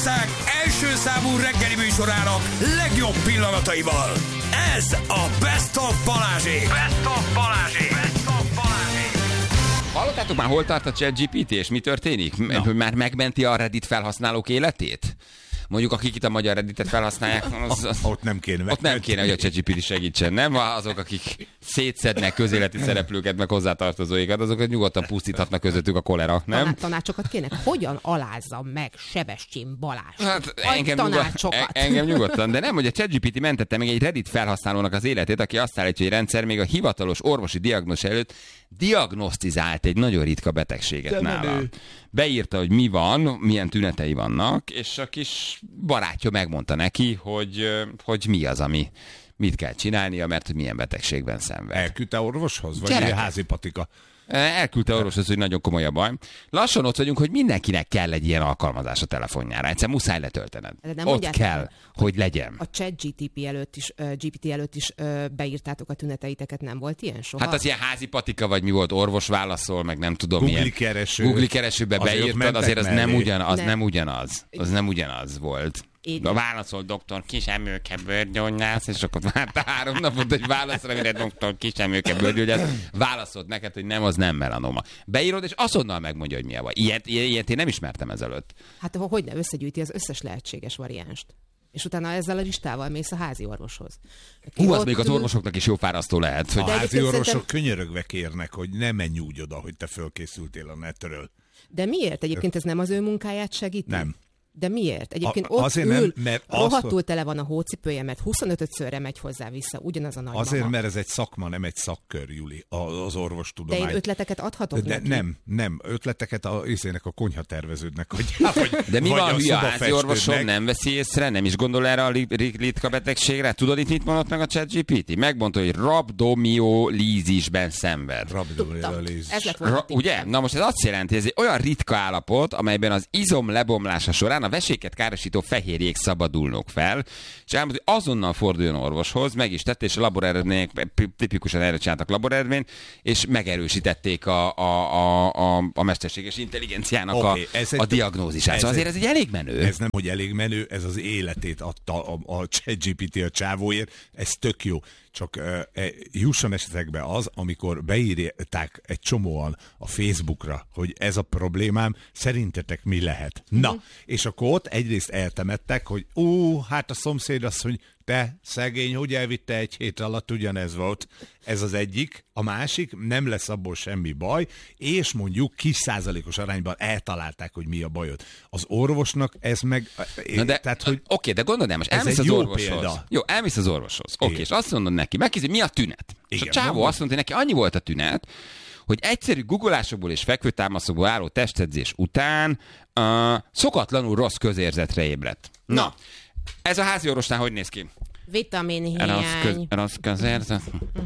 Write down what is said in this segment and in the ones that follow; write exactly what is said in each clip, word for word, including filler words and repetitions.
Magyarország első számú reggeli műsorának legjobb pillanataival. Ez a Best of Balázsék. Best of Balázsék. Best of Balázsék. Hallottátok már, hol tart a ChatGPT, és mi történik? No. Hogy már megmenti a Reddit felhasználók életét? Mondjuk akik itt a magyar Redditet felhasználják, az, az, ott nem kéne. Ott nem kéne, hogy a ChatGPT segítsen, nem? Azok, akik szétszednek közéleti szereplőket, meg hozzátartozóikat, azokat nyugodtan pusztíthatnak közöttük a kolera, nem? Talán tanácsokat kéne. Hogyan alázzam meg Sebestyén Balázs? Hát engem, nyugod, engem nyugodtan, de nem, hogy a ChatGPT mentette meg egy Reddit felhasználónak az életét, aki azt állítja, hogy a rendszer még a hivatalos orvosi diagnózis előtt diagnosztizált egy nagyon ritka betegséget de nála. Menő. Beírta, hogy mi van, milyen tünetei vannak, és a kis barátja megmondta neki, hogy, hogy mi az, ami mit kell csinálnia, mert hogy milyen betegségben szenved. Elküldte orvoshoz? Vagy Gyerek. házi patika? Elküldte orvoshoz, hogy nagyon komoly a baj. Lassan ott vagyunk, hogy mindenkinek kell egy ilyen alkalmazás a telefonjára. Egyszer muszáj letöltened. Ott kell, el, hogy legyen. A ChatGPT előtt is, uh, G P T előtt is uh, beírtátok a tüneteiteket, nem volt ilyen soha? Hát az ilyen házi patika, vagy mi volt, orvos válaszol, meg nem tudom Google milyen. Kereső. Google keresőbe beírtad, azért az nem, ugyan, az nem. nem ugyanaz. Az nem ugyanaz volt. Így. A válaszol doktor Kisemőke bőrgyógyász, és akkor várta három napot, hogy válaszol, amire doktor Kisemőke bőrgyógyász, válaszolt neked, hogy nem, az nem melanoma. Beírod, és azonnal megmondja, hogy mi a baj. Ilyet, ilyet én nem ismertem ezelőtt. Hát hogy ne összegyűjti az összes lehetséges variánst. És utána ezzel a listával mész a házi orvoshoz. Hú, az még az orvosoknak is jó fárasztó lehet. Hogy... A házi orvosok szerintem... könyörögve kérnek, hogy ne menj úgy oda, hogy te fölkészültél a netről. De miért? Egyébként ez nem az ő munkáját segíti? Nem. De miért? Egyébként a, ott azért ül, nem, mert rohadtul tele van a hócipője, mert huszonötödszörre megy hozzá-vissza, ugyanaz a nagy Azért, mama. mert ez egy szakma, nem egy szakkör, Juli, az orvostudomány. De én ötleteket adhatok de, neki? Nem, nem. Ötleteket a, izének a konyhaterveződnek. Hogy, vagy, de mi vagy van, a hülye házi orvosom nem veszi észre, nem is gondol erre a ritka betegségre? Tudod itt mit mondott meg a ChatGPT? Megmondta, hogy rabdomiolízisben szenved. Rabdomiolízis. Ez lett volna. Ugye? Na most ez azt jelenti, hogy ez egy olyan ritka állapot, amelyben az izom lebomlása során a veséket károsító fehérjék szabadulnak fel, és elmondta, hogy azonnal forduljon orvoshoz, meg is tette, és a laboreredmények, tipikusan erre csináltak laboreredményt, és megerősítették a, a, a, a, a mesterséges intelligenciának okay, a, a diagnózisát. Szóval azért ez egy elég menő. Ez nem, hogy elég menő, ez az életét adta a, a ChatGPT a csávóért, ez tök jó. Csak uh, jusson esetekbe az, amikor beírták egy csomóan a Facebookra, hogy ez a problémám, szerintetek mi lehet? Na, mm. és akkor ott egyrészt eltemettek, hogy ú, hát a szomszéd azt, hogy te, szegény, hogy elvitte egy hét alatt, ugyanez volt. Ez az egyik. A másik, nem lesz abból semmi baj, és mondjuk kis százalékos arányban eltalálták, hogy mi a bajod. Az orvosnak ez meg... Na de, tehát, hogy oké, de gondold el, most elmész az orvoshoz. Példa. Jó, elmész az orvoshoz. Oké, okay, és azt mondod neki, megkérdezi, mi a tünet? Igen, és a csávó azt mondta, hogy neki annyi volt a tünet, hogy egyszerű googolásokból és fekvőtámaszokból álló testedzés után uh, szokatlanul rossz közérzetre ébredt. Na, Na. Ez a házi orvosnál hogy néz ki? Vitaminhiány. Rossz, köz, rossz közérzet.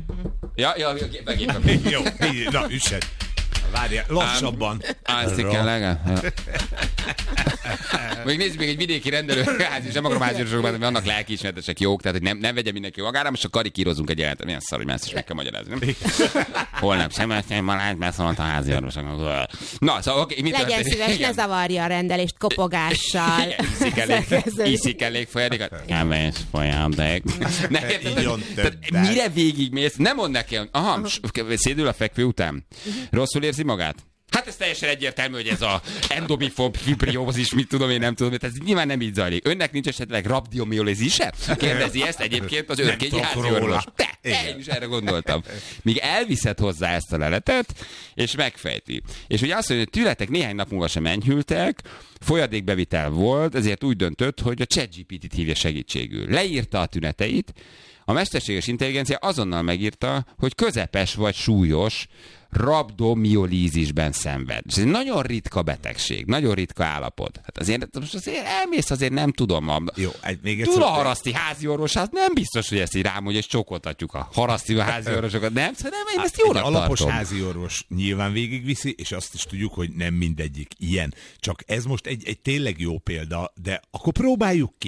Ja, ja, begépem. Jó, na, üssed. Várjál, lassabban. Azt kell legalább. Még nézzük még egy vidéki rendelőház, és nem akarom háziorvosokat, mert annak lelkiismeretesek jók, tehát hogy nem, nem vegye mindenki magára, most a karikírozunk egy jelentet. Milyen szar, hogy már ezt is meg kell magyarázni, nem? Holnap Sebestyén Balázs beszólt a háziorvosoknak. Na, szóval oké, mit legyen szíves, ne zavarja a rendelést kopogással. Iszik elég, iszik elég folyadékat. Kevés folyadék. Mire végigmész? Nem mond neki, aha, szédül a fekvő után. Rosszul érzi magát? Hát ez teljesen egyértelmű, hogy ez a endomifob fibriózis, mit tudom, én nem tudom, ez nyilván nem így zajlik. Önnek nincs esetleg rabdomiolízise? Kérdezi ezt egyébként az őrkényi háziorvos. Te, én is erre gondoltam. Míg elviszed hozzá ezt a leletet, és megfejti. És ugye azt mondja, hogy tünetek néhány nap múlva sem enyhültek, folyadékbevitel volt, ezért úgy döntött, hogy a ChatGPT-t hívja segítségül. Leírta a tüneteit, a mesterséges intelligencia azonnal megírta, hogy közepes vagy súlyos rabdomiolízisben szenved. És ez egy nagyon ritka betegség, nagyon ritka állapot. Hát azért, most azért elmész, azért nem tudom. A Jó, még túl a haraszti háziorvos, hát nem biztos, hogy ezt így rámondja, és csókoltatjuk a haraszti háziorvosokat. Nem, nem, én ezt jónak tartom. Alapos háziorvos nyilván végigviszi, és azt is tudjuk, hogy nem mindegyik ilyen. Csak ez most egy, egy tényleg jó példa, de akkor próbáljuk ki.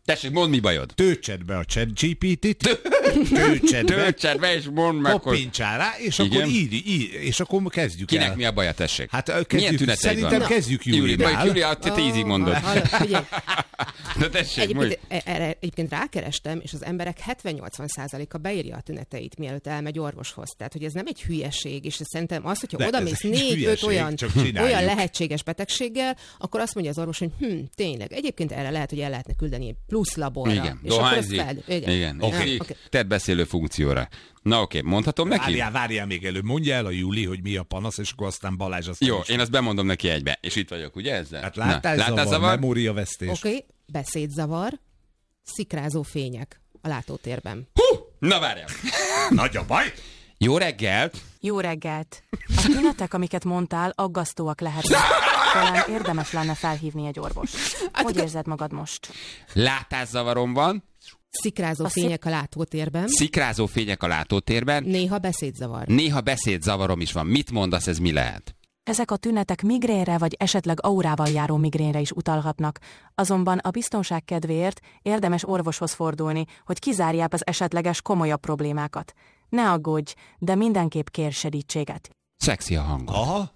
Tessék, mondd, mi bajod. Töltsed be a ChatGPT-t, töltsed be, Töltsed be, és mondd meg, hogy... koppintsál rá, és Igen. akkor írj, írj, és akkor kezdjük Kinek el. mi a baja, tessék? Hát Milyen kezdjük, tüneteid szerintem vannak? kezdjük Júli, Júlinál. majd Júli, te tízig mondod. Hallod, figyelj, Na tessék, mondj. Egyébként, erre egyébként rákerestem, és az emberek hetven-nyolcvan százaléka beírja a tüneteit, mielőtt elmegy orvoshoz. Tehát, hogy ez nem egy hülyeség, és szerintem az, hogyha De odamész ez egy négy-öt hülyeség, olyan, csak csináljuk. olyan lehetséges betegséggel, akkor azt mondja az orvos, hogy hm, tényleg, egyébként erre lehet, hogy el lehetne küldeni egy plusz laborra. Igen, és akkor dohányzik. fel, igen. Igen. Ja, Okay. oké. Tedd beszélő funkcióra. Na oké, okay. mondhatom neki? Várjál, várjál még előbb. Mondja el a Júli, hogy mi a panasz, és akkor aztán Balázs azt Jó, én azt bemondom neki egybe. És itt vagyok, ugye ezzel? Hát látászavar, memóriavesztés. Oké, okay. Beszédzavar, szikrázó fények a látótérben. Hú! Na várjál. Nagy a baj. Jó reggelt! Jó reggelt! A tünetek, amiket mondtál, aggasztóak lehetnek. Talán érdemes lenne felhívni egy orvost. Hogy érzed magad most? Látászavarom van, Szikrázó A fények a látótérben, szikrázó fények a látótérben, néha beszédzavar. néha beszédzavarom is van. Mit mondasz, ez mi lehet? Ezek a tünetek migrénre vagy esetleg aurával járó migrénre is utalhatnak. Azonban a biztonság kedvéért érdemes orvoshoz fordulni, hogy kizárják az esetleges komolyabb problémákat. Ne aggódj, de mindenképp kér segítséget. Szexi a hangod. Aha.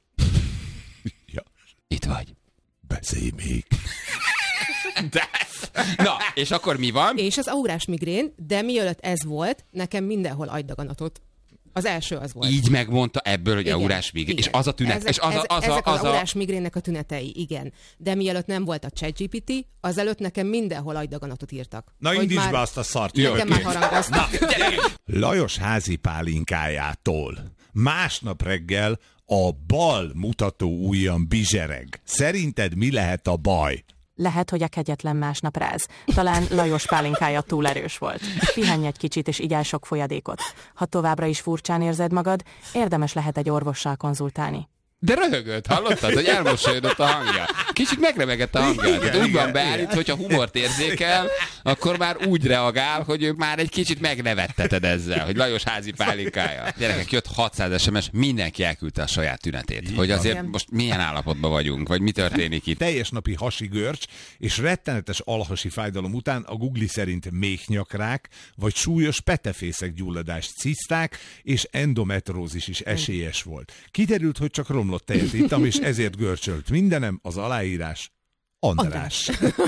Ja, Itt vagy. beszélj még. De... Na, és akkor mi van? És az aurás migrén, de mielőtt ez volt, nekem mindenhol agydaganatot. Az első az volt. Így megmondta ebből, hogy Igen, aurás migrén. És igen. az a tünet. Ezek, és az a, ezek, az a, ezek az az a... aurás migrénnek a tünetei, igen. De mielőtt nem volt a ChatGPT, azelőtt nekem mindenhol agydaganatot írtak. Na Hogy indítsd már- be azt a szart. Nekem Jaj, már kész. harangoztak. Lajos házi pálinkájától másnap reggel a bal mutató ujjam bizsereg. Szerinted mi lehet a baj? Lehet, hogy a kegyetlen másnap ráz. Talán Lajos pálinkája túl erős volt. Pihenj egy kicsit, és igyál sok folyadékot. Ha továbbra is furcsán érzed magad, érdemes lehet egy orvossal konzultálni. De röhögött, hallottad, hogy elmosolyodott a hangja. Kicsit megremegett a hangja. Tehát úgy van beállít, hogyha humort érzékel, akkor már úgy reagál, hogy ő már egy kicsit megnevetteted ezzel, hogy Lajos házi pálinkája. Gyerekek, jött hatszáz es em es, mindenki elküldte a saját tünetét. Hogy azért Igen. most milyen állapotban vagyunk, vagy mi történik itt. Teljes napi hasi görcs és rettenetes alhasi fájdalom után a Google szerint méhnyakrák vagy súlyos petefészek gyulladás, ciszták és endometrózis is esélyes volt. Kiderült, hogy csak romlott tejet ittam, és ezért görcsölt mindenem, az aláírás András.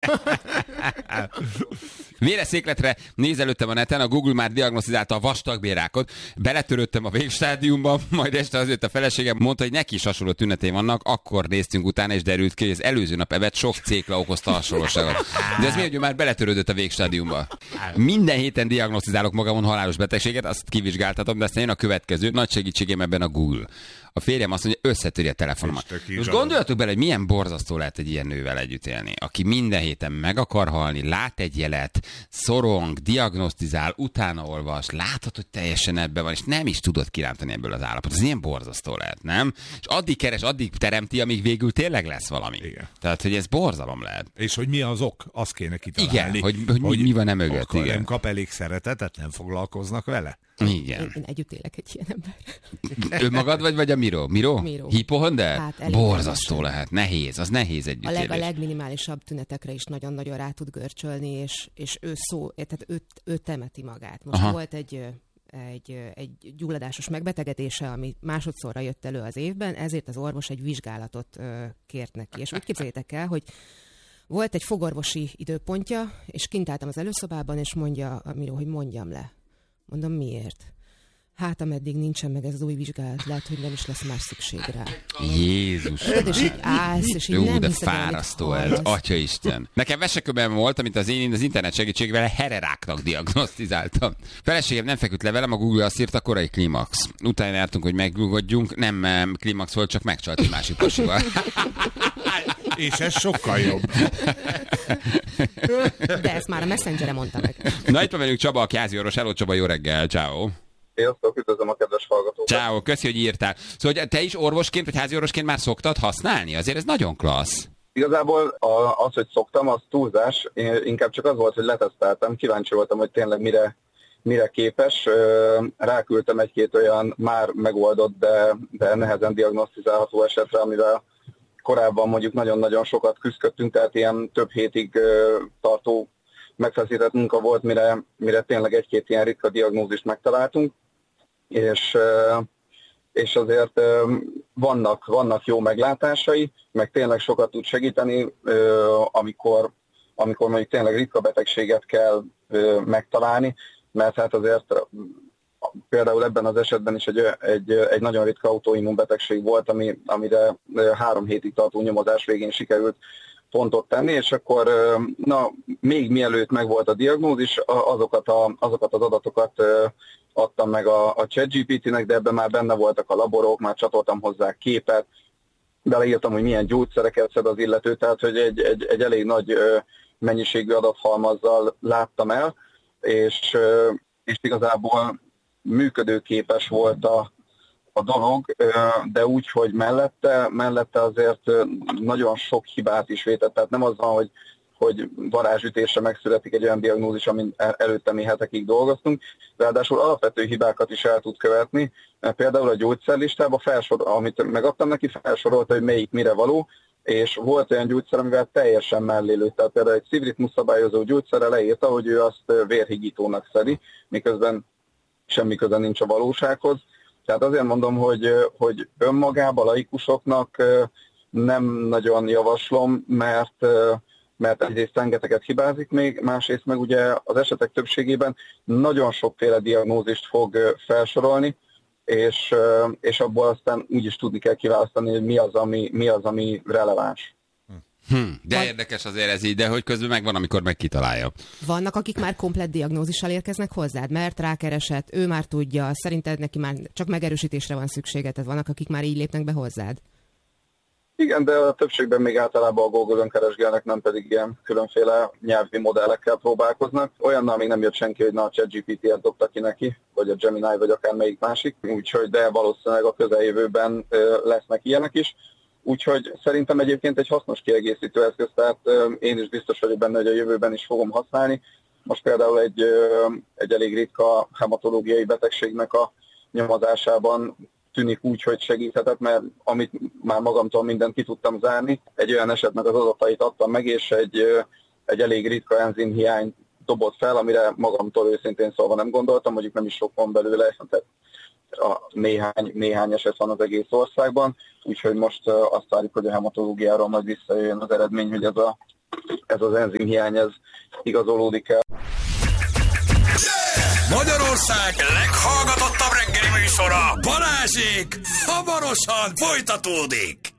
Véreszékletre nézelődtem a neten, a Google már diagnosztizálta a vastagbérákot, beletörődtem a végstádiumba, majd este azért a feleségem mondta, hogy neki is hasonló tünetei vannak, akkor néztünk utána, és derült ki, hogy az előző nap evett sok cékla okozta hasonlóságot. De ez mi, hogy ő már beletörődött a végstádiumba. Minden héten diagnosztizálok magamon halálos betegséget, azt kivizsgáltatom, de aztán jön a következő, nagy segítségem ebben a Google. A férjem azt mondja, összetöri a telefonomat. Most gondoljatok bele, hogy milyen borzasztó lehet egy ilyen nővel együtt élni, aki minden héten meg akar halni, lát egy jelet, szorong, diagnosztizál, utána olvas, látod, hogy teljesen ebben van, és nem is tudod kirántani ebből az állapotot. Ez ilyen borzasztó lehet, nem? És addig keres, addig teremti, amíg végül tényleg lesz valami. Igen. Tehát, hogy ez borzalom lehet. És hogy mi az ok, azt kéne kitalálni. Igen, hogy, hogy, hogy mi van e mögött, akkor igen. nem kap elég szeretetet, nem foglalkoznak vele. Igen. Én együtt élek egy ilyen ember. Ő magad vagy, vagy a Miro? Miro? Miro. Hipohonder? Hát elég borzasztó erősen. lehet. Nehéz, az nehéz A, együttélés. leg, a legminimálisabb tünetekre is nagyon-nagyon rá tud görcsölni, és, és ő szó, tehát ő, ő temeti magát. Most Aha. volt egy, egy, egy gyulladásos megbetegedése, ami másodszorra jött elő az évben, ezért az orvos egy vizsgálatot ö, kért neki. És úgy képzeljétek el, hogy volt egy fogorvosi időpontja, és kint álltam az előszobában, és mondja a Miro, hogy mondjam le. Mondom, miért? Hát, ameddig nincsen meg ez az új vizsgálat, lehet, hogy nem is lesz más szükség rá. Jézus. Tudod, és így állsz, és így Jó, nem de hiszed el, amit fárasztó ez, hallasz. Atyaisten. Nekem veseköben volt, amit az én az internet segítségével hereráknak diagnosztizáltam. Feleségem nem feküdt le velem, a Google azt írta, korai klímax. Utána jártunk, hogy megnyugodjunk, nem em, klímax volt, csak megcsalt egy másik pasival. És ez sokkal jobb. De ezt már a Messengere mondta meg. Na, itt van velünk Csaba, a házi orvos. Hello, Csaba, jó reggel, ciao. Sziasztok, üdvözlöm a kedves hallgatókat. Ciao, köszi, hogy írtál. Szóval hogy te is orvosként, vagy házi orvosként már szoktad használni? Azért ez nagyon klassz. Igazából a, az, hogy szoktam, az túlzás. Én inkább csak az volt, hogy leteszteltem. Kíváncsi voltam, hogy tényleg mire, mire képes. Ráküldtem egy-két olyan már megoldott, de, de nehezen diagnosztizálható esetre, amivel korábban mondjuk nagyon-nagyon sokat küzdöttünk, tehát ilyen több hétig tartó megfeszített munka volt, mire, mire tényleg egy-két ilyen ritka diagnózist megtaláltunk, és, és azért vannak, vannak jó meglátásai, meg tényleg sokat tud segíteni, amikor, amikor mondjuk tényleg ritka betegséget kell megtalálni, mert hát azért például ebben az esetben is egy, egy, egy nagyon ritka autoimmunbetegség volt, ami, amire három hétig tartó nyomozás végén sikerült pontot tenni, és akkor na, még mielőtt megvolt a diagnózis, azokat, a, azokat az adatokat adtam meg a, a ChatGPT-nek, de ebben már benne voltak a laborok, már csatoltam hozzá képet, beleírtam, hogy milyen gyógyszereket szed az illető, tehát hogy egy, egy, egy elég nagy mennyiségű adathalmazzal láttam el, és, és igazából működőképes volt a, a dolog, de úgy, hogy mellette, mellette azért nagyon sok hibát is vétett. Tehát nem az van, hogy, hogy varázsütésre megszületik egy olyan diagnózis, amin előtte mi hetekig dolgoztunk, ráadásul alapvető hibákat is el tud követni. Például a gyógyszerlistában, felsor, amit megadtam neki, felsorolta, hogy melyik mire való, és volt olyan gyógyszer, amivel teljesen mellélőtt. Tehát például egy szívritmus szabályozó gyógyszerre leírta, hogy ő azt vérhigítónak szedi, miközben semmi köze nincs a valósághoz. Tehát azért mondom, hogy, hogy önmagában laikusoknak nem nagyon javaslom, mert, mert egyrészt rengeteget hibázik még, másrészt meg ugye az esetek többségében nagyon sokféle diagnózist fog felsorolni, és, és abból aztán úgy is tudni kell kiválasztani, hogy mi az, ami, mi az, ami releváns. Hm, de érdekes azért ez így, de hogy közben megvan, amikor meg kitalálja. Vannak, akik már komplett diagnózissal érkeznek hozzád, mert rákeresett, ő már tudja, szerinted neki már csak megerősítésre van szüksége, tehát vannak, akik már így lépnek be hozzád? Igen, de a többségben még általában a Google-ön keresgélnek, nem pedig ilyen különféle nyelvi modellekkel próbálkoznak. Olyannal még nem jött senki, hogy na a ChatGPT-et dobta ki neki, vagy a Gemini, vagy akár melyik másik, úgyhogy de valószínűleg a közeljövőben lesznek ilyenek is. Úgyhogy szerintem egyébként egy hasznos kiegészítő eszköz, tehát én is biztos vagyok benne, hogy a jövőben is fogom használni. Most például egy, egy elég ritka hematológiai betegségnek a nyomozásában tűnik úgy, hogy segíthetett, mert amit már magamtól mindent ki tudtam zárni, egy olyan esetnek az adatait adtam meg, és egy, egy elég ritka enzimhiány dobott fel, amire magamtól őszintén szólva nem gondoltam, mondjuk nem is sok van belőle, tehát a néhány, néhány eset van az egész országban, úgyhogy most azt várjuk, hogy a hematológiáról majd visszajöjjön az eredmény, hogy ez, a, ez az enzimhiány ez igazolódik el. Magyarország leghallgatottabb reggeli műsora, Balázsék hamarosan folytatódik!